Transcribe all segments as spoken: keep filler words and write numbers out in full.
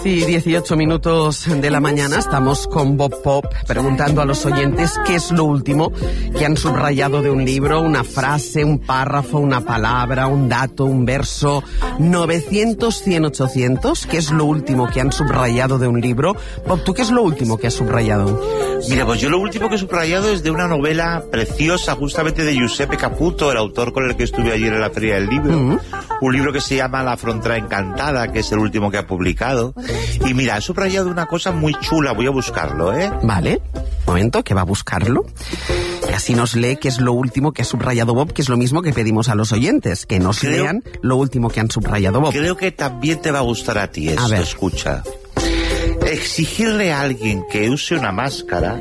Y dieciocho minutos de la mañana estamos con Bob Pop preguntando a los oyentes qué es lo último que han subrayado de un libro, una frase, un párrafo, una palabra, un dato, un verso. novecientos, cien, ochocientos, ¿qué es lo último que han subrayado de un libro? Bob, ¿tú qué es lo último que has subrayado? Mira, pues yo lo último que he subrayado es de una novela preciosa, justamente de Giuseppe Caputo, el autor con el que estuve ayer en la Feria del Libro. Uh-huh. Un libro que se llama La frontera encantada, que es el último que ha publicado. Y mira, he subrayado una cosa muy chula, voy a buscarlo, ¿eh? Vale, un momento, que va a buscarlo. Y así nos lee qué es lo último que ha subrayado Bob, que es lo mismo que pedimos a los oyentes, que nos creo, lean lo último que han subrayado Bob. Creo que también te va a gustar a ti esto, a ver. Escucha. Exigirle a alguien que use una máscara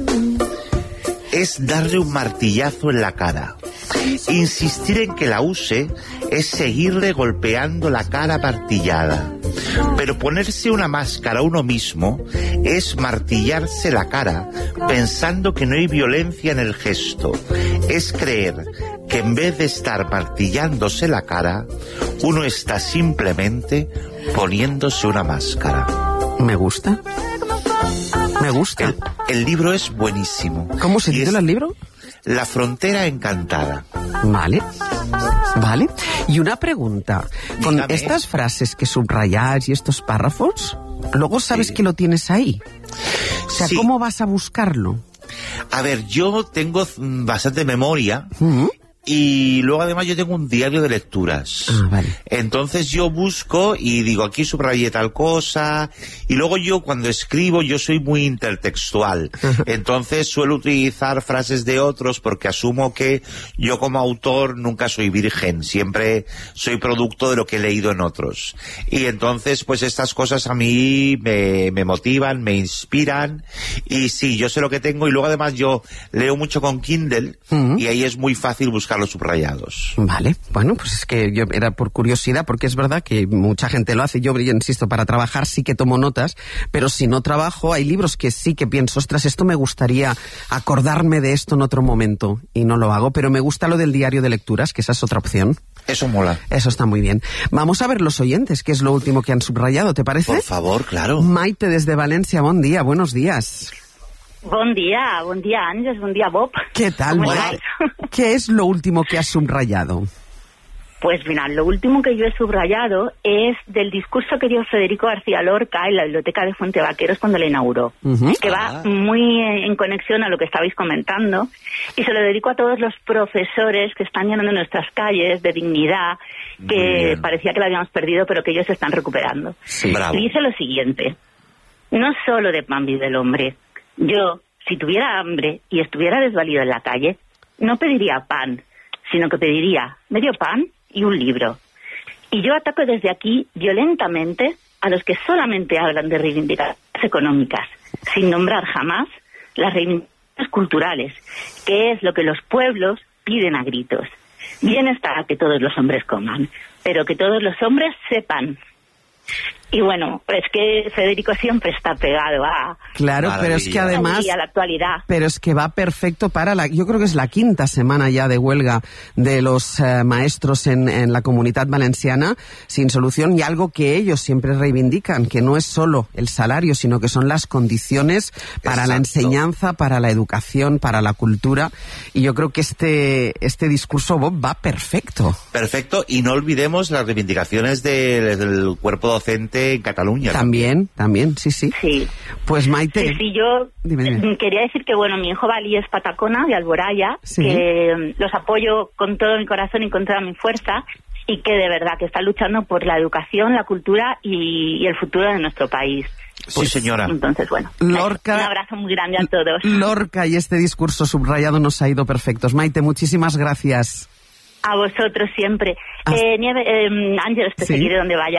es darle un martillazo en la cara. Insistir en que la use es seguirle golpeando la cara martillada. Pero ponerse una máscara a uno mismo es martillarse la cara pensando que no hay violencia en el gesto. Es creer que en vez de estar martillándose la cara, uno está simplemente poniéndose una máscara. Me gusta. Me gusta. El, el libro es buenísimo. ¿Cómo se titula el libro? La frontera encantada. Vale. Vale. Y una pregunta. Con Dígame. Estas frases que subrayas y estos párrafos, luego sabes sí. que lo tienes ahí. O sea, sí. ¿cómo vas a buscarlo? A ver, yo tengo bastante memoria. Uh-huh. Y luego además yo tengo un diario de lecturas. Ah, vale. Entonces yo busco y digo, aquí subrayé tal cosa. Y luego yo cuando escribo yo soy muy intertextual. Entonces suelo utilizar frases de otros porque asumo que yo como autor nunca soy virgen. Siempre soy producto de lo que he leído en otros. Y entonces pues estas cosas a mí me, me motivan, me inspiran. Y sí, yo sé lo que tengo. Y luego además yo leo mucho con Kindle. Uh-huh. Y ahí es muy fácil buscar los subrayados. Vale, bueno, pues es que yo era por curiosidad, porque es verdad que mucha gente lo hace. Yo, yo insisto, para trabajar sí que tomo notas, pero si no trabajo, hay libros que sí que pienso, ostras, esto me gustaría acordarme de esto en otro momento, y no lo hago, pero me gusta lo del diario de lecturas, que esa es otra opción. Eso mola. Eso está muy bien. Vamos a ver los oyentes, qué es lo último que han subrayado, ¿te parece? Por favor, claro. Maite desde Valencia, buen día, buenos días. Bon dia, bon dia, Àngels, bon dia, Bob. ¿Qué tal, Bob? ¿Qué es lo último que has subrayado? Pues mira, lo último que yo he subrayado es del discurso que dio Federico García Lorca en la biblioteca de Fuentevaqueros cuando la inauguró, uh-huh. que va muy en conexión a lo que estabais comentando, y se lo dedico a todos los profesores que están llenando nuestras calles de dignidad, que parecía que la habíamos perdido, pero que ellos se están recuperando. Sí, bravo. Y dice lo siguiente: no solo de pan vive el hombre. Yo, si tuviera hambre y estuviera desvalido en la calle, no pediría pan, sino que pediría medio pan y un libro. Y yo ataco desde aquí violentamente a los que solamente hablan de reivindicaciones económicas, sin nombrar jamás las reivindicaciones culturales, que es lo que los pueblos piden a gritos. Bien está que todos los hombres coman, pero que todos los hombres sepan. Y bueno, es que Federico siempre está pegado a... Claro, Maravilla. Pero es que además... a la actualidad. Pero es que va perfecto para la... Yo creo que es la quinta semana ya de huelga de los eh, maestros en, en la Comunitat Valenciana sin solución, y algo que ellos siempre reivindican, que no es solo el salario, sino que son las condiciones para Exacto. la enseñanza, para la educación, para la cultura. Y yo creo que este, este discurso, Bob, va perfecto. Perfecto, y no olvidemos las reivindicaciones de, del cuerpo docente en Cataluña. También, también, sí, sí. Sí. Pues Maite... Sí, sí, yo dime, dime. quería decir que, bueno, mi hijo Bali es patacona, de Alboraya, sí. que los apoyo con todo mi corazón y con toda mi fuerza, y que de verdad que está luchando por la educación, la cultura y, y el futuro de nuestro país. Pues, sí, señora. Entonces, bueno, Lorca, un abrazo muy grande a todos. Lorca y este discurso subrayado nos ha ido perfectos. Maite, muchísimas gracias. A vosotros siempre. Eh, Nieve, eh, Ángeles, te ¿Sí? seguiré donde vaya.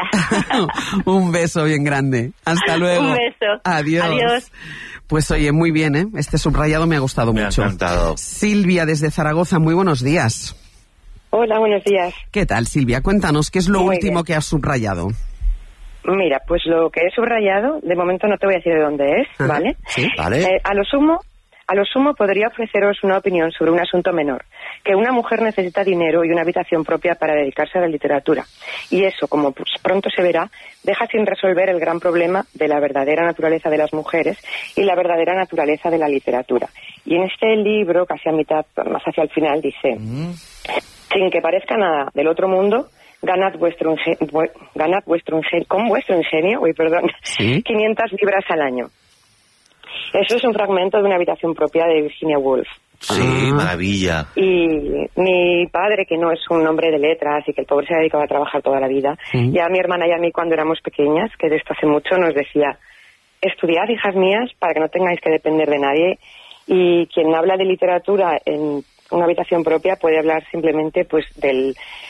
Un beso bien grande. Hasta luego. Un beso. Adiós. Adiós. Pues oye, muy bien, ¿eh? Este subrayado me ha gustado me mucho. Me ha encantado. Silvia, desde Zaragoza, muy buenos días. Hola, buenos días. ¿Qué tal, Silvia? Cuéntanos, ¿qué es lo muy último bien. que has subrayado? Mira, pues lo que he subrayado, de momento no te voy a decir de dónde es, Ajá. ¿vale? Sí, vale. Eh, a lo sumo, A lo sumo podría ofreceros una opinión sobre un asunto menor, que una mujer necesita dinero y una habitación propia para dedicarse a la literatura. Y eso, como pues, pronto se verá, deja sin resolver el gran problema de la verdadera naturaleza de las mujeres y la verdadera naturaleza de la literatura. Y en este libro, casi a mitad, más hacia el final, dice, mm. sin que parezca nada del otro mundo, ganad vuestro ingenio, ganad vuestro ingenio, con vuestro ingenio, uy, perdón, ¿sí? quinientas libras al año. Eso es un fragmento de una habitación propia de Virginia Woolf. Sí, ah. maravilla. Y mi padre, que no es un hombre de letras y que el pobre se ha dedicado a trabajar toda la vida, sí. ya a mi hermana y a mí cuando éramos pequeñas, que de esto hace mucho, nos decía, estudiad, hijas mías, para que no tengáis que depender de nadie, y quien habla de literatura en una habitación propia puede hablar simplemente pues del,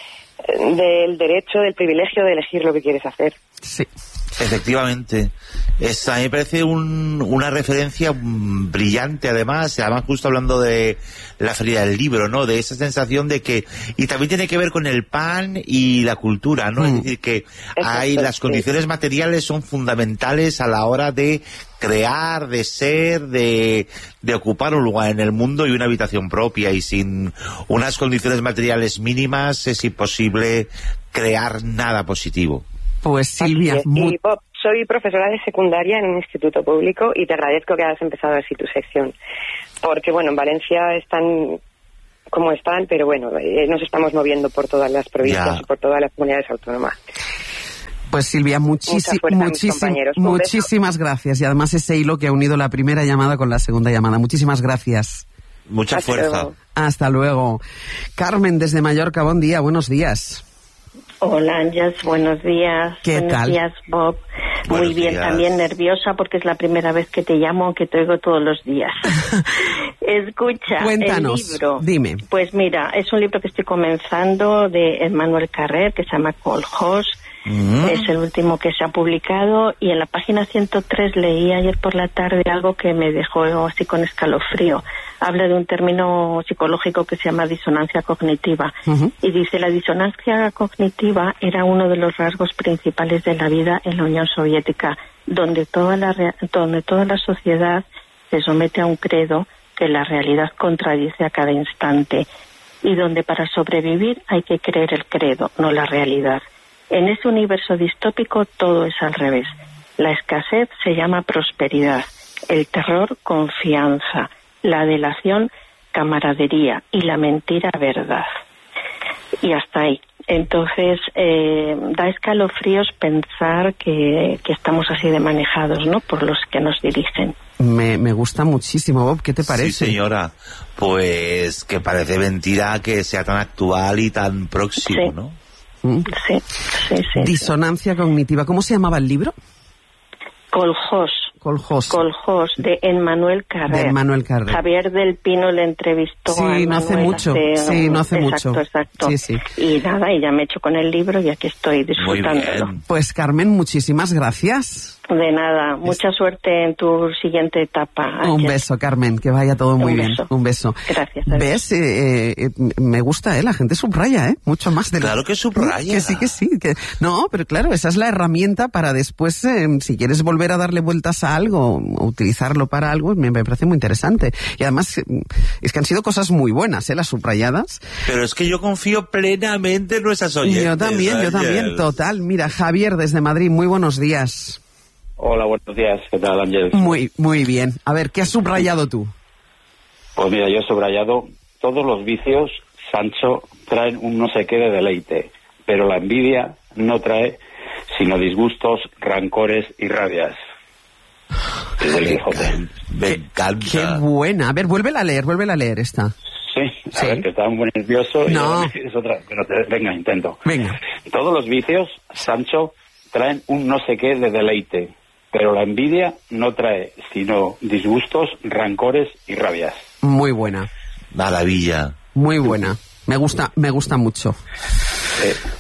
del derecho, del privilegio de elegir lo que quieres hacer. Sí. Efectivamente. Es, a mí me parece un, una referencia brillante, además, además justo hablando de la feria del libro, ¿no? De esa sensación de que, y también tiene que ver con el pan y la cultura, ¿no? Mm. Es decir, que hay, Exacto, las condiciones sí. materiales son fundamentales a la hora de crear, de ser, de, de ocupar un lugar en el mundo y una habitación propia, y sin unas condiciones materiales mínimas es imposible crear nada positivo. Pues Silvia, muy... y Bob, soy profesora de secundaria en un instituto público y te agradezco que hayas empezado así tu sección, porque bueno, en Valencia están como están, pero bueno, eh, nos estamos moviendo por todas las provincias ya. y por todas las comunidades autónomas. Pues Silvia, muchísi muchísim muchísimas gracias, y además ese hilo que ha unido la primera llamada con la segunda llamada. Muchísimas gracias. Mucha Hasta fuerza. Luego. Hasta luego. Carmen, desde Mallorca, buen día, buenos días. Hola, Ángels, buenos días. ¿Qué buenos tal? días, Bob. Buenos Muy bien, días. También nerviosa porque es la primera vez que te llamo, que te oigo todos los días. Escucha, Cuéntanos, el libro. Dime. Pues mira, es un libro que estoy comenzando de Emmanuel Carrère, que se llama Colhós. Mm. Es el último que se ha publicado, y en la página ciento tres leí ayer por la tarde algo que me dejó así con escalofrío. Habla de un término psicológico que se llama disonancia cognitiva. Uh-huh. Y dice, la disonancia cognitiva era uno de los rasgos principales de la vida en la Unión Soviética, donde toda la, donde toda la sociedad se somete a un credo que la realidad contradice a cada instante, y donde para sobrevivir hay que creer el credo, no la realidad. En ese universo distópico todo es al revés. La escasez se llama prosperidad, el terror confianza, la delación camaradería y la mentira verdad. Y hasta ahí. Entonces, eh, da escalofríos pensar que, que estamos así de manejados, ¿no?, por los que nos dirigen. Me, me gusta muchísimo, Bob. ¿Qué te parece? Sí, señora. Pues que parece mentira que sea tan actual y tan próximo, sí. ¿no? Sí, sí, sí. Disonancia sí. cognitiva. ¿Cómo se llamaba el libro? Colhós. Colhós. Colhós, de Emmanuel Carrère. De Emmanuel Carrère. Javier del Pino le entrevistó sí, a no hace mucho. Hace, sí, no hace exacto, mucho. Exacto, sí, sí. Y nada, y ya me he hecho con el libro y aquí estoy disfrutándolo. Pues Carmen, muchísimas gracias. De nada, mucha es... suerte en tu siguiente etapa. Un Ángel. Beso, Carmen, que vaya todo muy Un bien. Beso. Un beso. Gracias. ¿Ves? Eh, eh, me gusta, ¿eh? La gente subraya, ¿eh? Mucho más de Claro lo... que subraya. Que sí, que sí. Que... No, pero claro, esa es la herramienta para después, eh, si quieres volver a darle vueltas a algo, utilizarlo para algo, me, me parece muy interesante. Y además, es que han sido cosas muy buenas, ¿eh? Las subrayadas. Pero es que yo confío plenamente en nuestras oyentes. Yo también, yo también, total. Mira, Javier, desde Madrid, muy buenos días. Hola, buenos días. ¿Qué tal, Ángel? Muy, muy bien. A ver, ¿qué has subrayado tú? Pues mira, yo he subrayado: todos los vicios, Sancho, traen un no sé qué de deleite, pero la envidia no trae sino disgustos, rancores y rabias. Es del Quijote. Me encanta. Qué buena. A ver, vuélvela a leer, vuélvela a leer esta. Sí, a ¿Sí? ver, que estaba muy nervioso. No. Y es otra, pero te, venga, intento. Venga. Todos los vicios, Sancho, traen un no sé qué de deleite, pero la envidia no trae sino disgustos, rancores y rabias. Muy buena. Maravilla. Muy buena. Me gusta, me gusta mucho. Sí.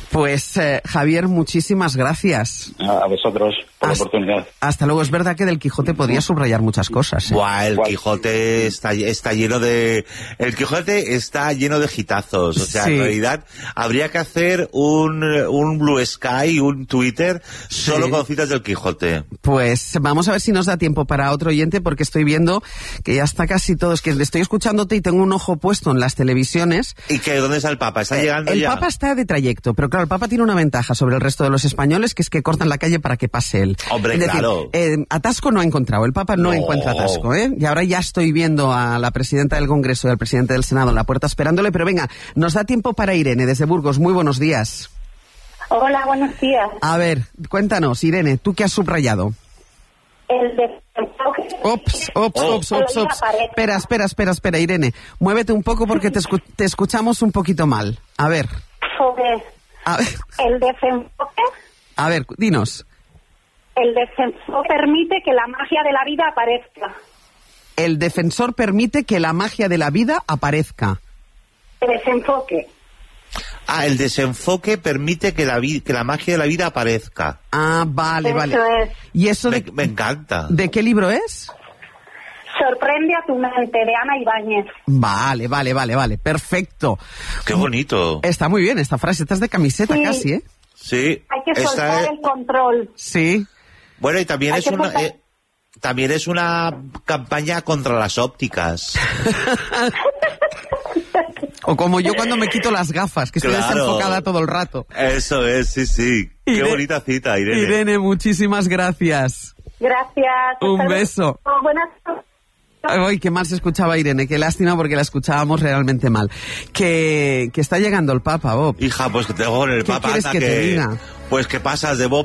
Pues eh, Javier, muchísimas gracias. A vosotros por hasta, la oportunidad. Hasta luego. Es verdad que del Quijote podría subrayar muchas cosas. ¿eh? Buah, el Quijote está, está lleno de... El Quijote está lleno de gitazos. O sea, sí. En realidad habría que hacer un, un Blue Sky, un Twitter, solo sí. con citas del Quijote. Pues vamos a ver si nos da tiempo para otro oyente, porque estoy viendo que ya está casi todo. Es que estoy escuchándote y tengo un ojo puesto en las televisiones. ¿Y que dónde está el Papa? ¿Está llegando el ya? El Papa está de trayecto, pero claro, el Papa tiene una ventaja sobre el resto de los españoles, que es que cortan la calle para que pase él. Hombre, es decir, claro. Eh, atasco no ha encontrado, el Papa no, no encuentra atasco, ¿eh? Y ahora ya estoy viendo a la presidenta del Congreso y al presidente del Senado en la puerta esperándole, pero venga, nos da tiempo para Irene, desde Burgos. Muy buenos días. Hola, buenos días. A ver, cuéntanos, Irene, ¿tú qué has subrayado? El de... Ops, ops, ops, ops, ops. Espera, espera, espera, espera, Irene. Muévete un poco porque te, escu te escuchamos un poquito mal. A ver. Sobre a ver. el desenfoque. A ver, dinos. El desenfoque permite que la magia de la vida aparezca. El defensor permite que la magia de la vida aparezca. El desenfoque. Ah, el desenfoque permite que la, que la magia de la vida aparezca. Ah, vale, eso vale. Es. ¿Y eso me, de, me encanta. ¿De qué libro es? Sorprende a tu mente, de Ana Ibáñez. Vale, vale, vale, vale. Perfecto. Qué bonito. Está muy bien esta frase. Estás de camiseta sí. casi, ¿eh? Sí. Hay que soltar es... el control. Sí. Bueno, y también Hay es una... Eh, también es una campaña contra las ópticas. O como yo cuando me quito las gafas, que estoy claro. desenfocada todo el rato. Eso es, sí, sí. Qué Irene, bonita cita, Irene. Irene, muchísimas gracias. Gracias. Un beso. Oh, buenas noches. Ay, qué mal se escuchaba Irene, qué lástima porque la escuchábamos realmente mal. Que, que está llegando el Papa, Bob. Hija, pues que te hago con el ¿Qué Papa. quieres anda, que que te diga? Pues que pasas de Bob